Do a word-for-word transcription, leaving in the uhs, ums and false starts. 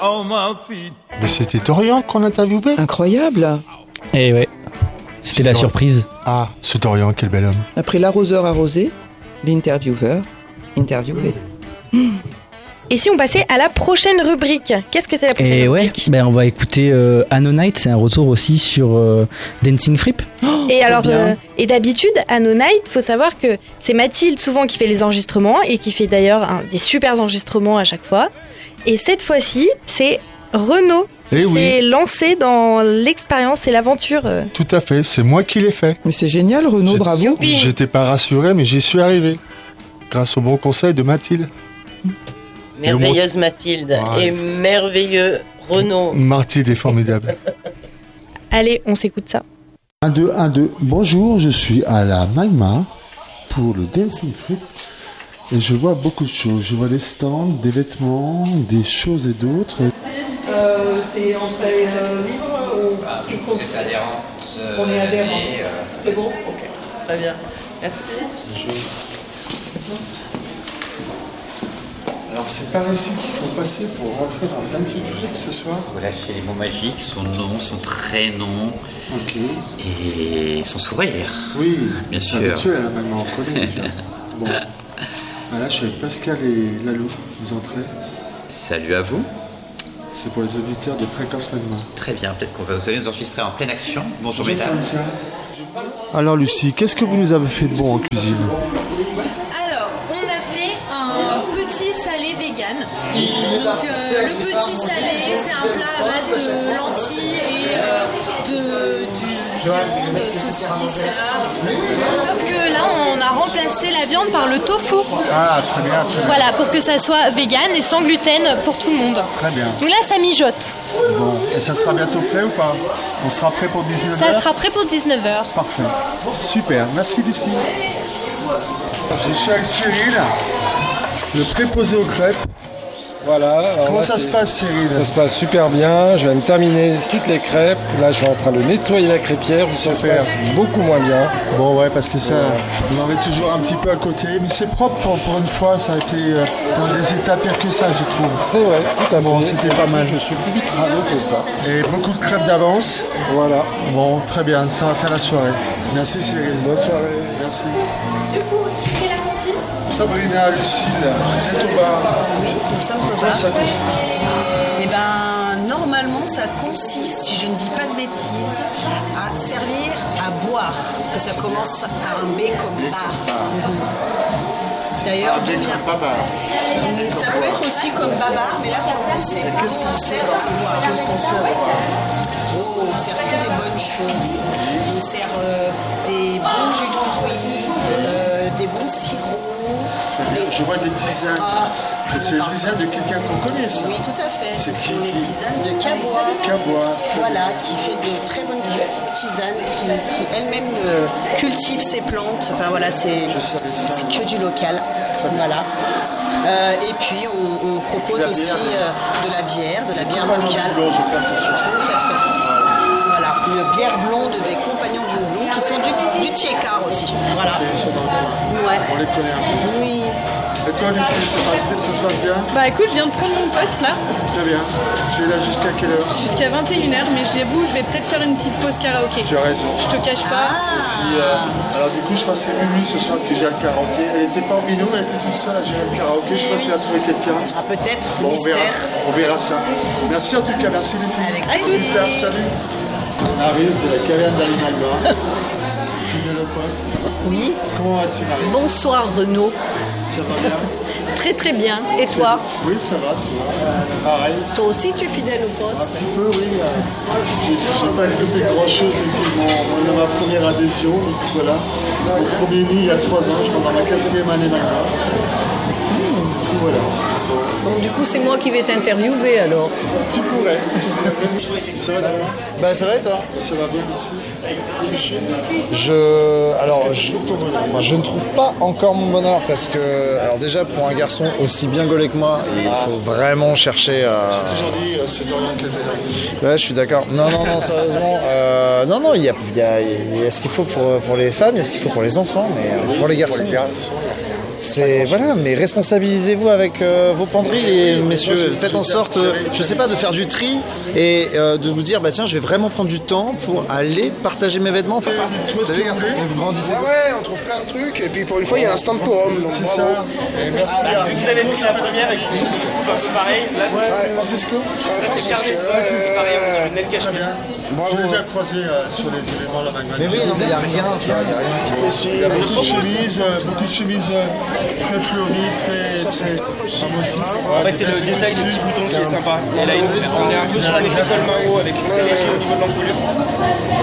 Mais c'était Dorian qu'on interviewait. Incroyable. Eh ouais, c'était la Dorian. surprise. Ah, ce Dorian, quel bel homme. Après l'arroseur arrosé, l'intervieweur interviewé. Et si on passait à la prochaine rubrique? Qu'est-ce que c'est la prochaine Et ouais, rubrique? ben on va écouter euh, Anonite, c'est un retour aussi sur euh, Dancing Fripp. Oh, Et alors, bien. euh, et d'habitude, à No Night, faut savoir que c'est Mathilde souvent qui fait les enregistrements et qui fait d'ailleurs un, des super enregistrements à chaque fois. Et cette fois-ci, c'est Renaud qui Eh s'est oui. lancé dans l'expérience et l'aventure. euh. Tout à fait, c'est moi qui l'ai fait. Mais c'est génial, Renaud, J'ai- bravo. Youpi. J'étais pas rassuré, mais j'y suis arrivé. Grâce au bon conseil de Mathilde. Merveilleuse Mathilde Ouais. et merveilleux Renaud. Mathilde est formidable. Allez, on s'écoute ça. un, deux, un, deux. Bonjour, je suis à la Magma pour le Dancing Fripp et je vois beaucoup de choses. Je vois des stands, des vêtements, des choses et d'autres. Euh, c'est entrée libre ou C'est adhérent. On est adhérent. C'est bon. Ok, très bien. Merci. Alors c'est par ici qu'il faut passer pour rentrer dans le Dancing Fripp ce soir. Vous lâchez les mots magiques, son nom, son prénom Ok. et son sourire. Oui, Bien c'est sûr. habituel à la Magma, on connaît déjà. Bon. Ah, là, je suis avec Pascal et Lalou. Vous entrez. Salut à vous. C'est pour les auditeurs de Fréquence Magma. Très bien, peut-être qu'on va vous allez nous enregistrer en pleine action. Bonjour, Bonjour mesdames. Francia. Alors Lucie, qu'est-ce que vous nous avez fait de bon en cuisine? Alors, on a fait un petit salé vegan. Donc, euh, le petit salé, c'est un plat à base de lentilles et euh, de, du viande, saucisses, salade, tout ça. Sauf que là, on a remplacé la viande par le tofu. Ah, très bien, très bien. Voilà, pour que ça soit vegan et sans gluten pour tout le monde. Très bien. Donc là, ça mijote. Bon, et ça sera bientôt prêt ou pas? On sera prêt pour dix-neuf heures? Ça sera prêt pour dix-neuf heures. Parfait. Super, merci Lucie. Je suis avec Cyril, le préposé aux crêpes. Voilà. alors Comment là, ça c'est- se passe Cyril? Ça se passe super bien. Je viens de terminer toutes les crêpes. Là, je suis en train de nettoyer la crêpière. Ça se Super. passe beaucoup moins bien. Bon ouais, parce que ça, on en avait toujours un petit peu à côté, mais c'est propre pour, pour une fois, ça a été euh, dans des états pires que ça je trouve. C'est vrai, tout à Bon, fait. c'était pas mal. Je suis plus vite bravo que ça. Et beaucoup de crêpes d'avance. Voilà. Bon, très bien, ça va faire la soirée. Merci Cyril. Bonne soirée. Merci. Du coup, tu fais la cantine? Sabrina, Lucille, vous êtes au bar. Oui, nous sommes au Quoi bar. ça consiste? Eh ben, normalement, ça consiste, si je ne dis pas de bêtises, à servir à boire. Parce que ça commence par un B comme bar. D'ailleurs, devient. Ça peut être aussi comme babar, mais là, pour le coup, c'est Qu'est-ce qu'on sert sert à boire. Qu'est-ce qu'on sert à boire? Oh, on sert que des bonnes choses. On sert euh, des bons jus de fruits, euh, des bons sirops. Des... Je vois des tisanes. Ah. Et c'est des tisanes de quelqu'un qu'on connaît, ça. Oui, tout à fait. Ce C'est qui, sont les qui tisanes de Cabois. Cabois. Voilà, qui fait de très bonnes tisanes, qui, qui elle-même euh, cultive ses plantes. Enfin voilà, c'est Je savais ça. c'est que du local. Voilà. Euh, et puis on, on propose La aussi bière. euh, de la bière, de la bière Compagnons du locale. Houblon, je passe au choix. Tout à fait. Voilà, une bière blonde des compagnons du Houblon qui sont du, du Tiécar aussi. Voilà. Ils sont dans le coin. Ouais. On les connaît un peu. Oui. Et toi, Lucie, ça, passe bien- ça se passe bien? Bah écoute, je viens de prendre mon poste là, Très bien. Tu es là jusqu'à quelle heure? jusqu'à vingt et une heures, mais j'avoue, je vais peut-être faire une petite pause karaoké. Tu as raison. Je te cache pas. Puis, euh, alors du coup, je crois que c'est Mimi ce soir qui gère le karaoké. Elle n'était pas en binôme, elle était toute seule à gérer le karaoké. Je sais pas si elle a trouvé quelqu'un. Ah, peut-être, Bon, on verra, mystère. on verra ça. Merci en tout cas, merci les filles. Avec Bonne soirée, salut. Maryse de la caverne d'Alimalba. Fidèle au poste. Oui. Comment vas-tu, Maryse? Bonsoir Renaud. Ça va bien? Très très bien. Et toi? Oui, ça va, tu vois. Pareil. Toi aussi tu es fidèle au poste? Un petit peu, oui. euh, J'ai j'ai pas développé grand-chose depuis mon, mon- ma première adhésion. Donc voilà. Mon premier nid il y a trois ans, je suis dans ma quatrième année maintenant. Du coup, voilà. Donc du coup c'est moi qui vais t'interviewer alors. Tu pourrais. Ça va d'abord? Bah ça va et toi? Ça va bien, merci. Touché. Je alors Est-ce que tu je, trouves ton bonheur? je ne trouve pas encore mon bonheur parce que alors déjà pour un garçon aussi bien gaulé que moi, il faut vraiment chercher à. J'ai toujours dit, euh, c'est Dorian qui a fait la Ouais, je suis d'accord. Non, non, non, sérieusement. euh, non, non, il y a, il y, a, il y a ce qu'il faut pour, pour les femmes, il y a ce qu'il faut pour les enfants, mais euh, pour les garçons, c'est voilà, mais responsabilisez-vous avec euh, vos penderies, les messieurs. Faites en sorte, euh, je sais pas, de faire du tri et euh, de vous dire, bah tiens, je vais vraiment prendre du temps pour aller partager mes vêtements. Vous savez, garçon, vous grandissez. Ah ouais, on trouve plein de trucs et puis pour une fois, il y a un stand pour hommes. Donc C'est ça. Et merci. Bah, vu que vous avez mis la première et que c'est pareil, là c'est Ouais, Francisco. là, c'est Carnet, Ouais, c'est c'est pareil, on est sur une net cache. Je l'ai déjà croisé euh, sur les événements la Magma. Mais oui, non, mais il n'y a rien, tu vois, il y a rien qui... Il y a beaucoup de chemises, euh, beaucoup de chemises euh, très fleuries, très, très En fait, c'est le détail du petit bouton qui est sympa. Et là, on est un peu sur un effet col Mao avec très léger au niveau de l'encolure.